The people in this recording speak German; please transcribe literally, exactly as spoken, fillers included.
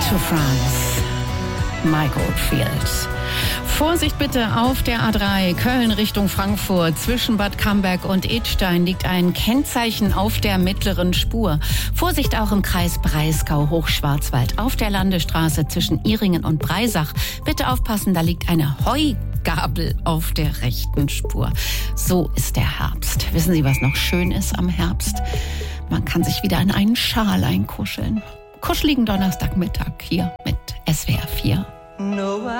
to France. My Goldfield. Vorsicht bitte auf der A drei Köln Richtung Frankfurt. Zwischen Bad Camberg und Idstein liegt ein Kennzeichen auf der mittleren Spur. Vorsicht auch im Kreis Breisgau-Hochschwarzwald. Auf der Landesstraße zwischen Ihringen und Breisach. Bitte aufpassen, da liegt eine Heugabel auf der rechten Spur. So ist der Herbst. Wissen Sie, was noch schön ist am Herbst? Man kann sich wieder in einen Schal einkuscheln. Kuscheligen Donnerstagmittag hier mit S W R vier.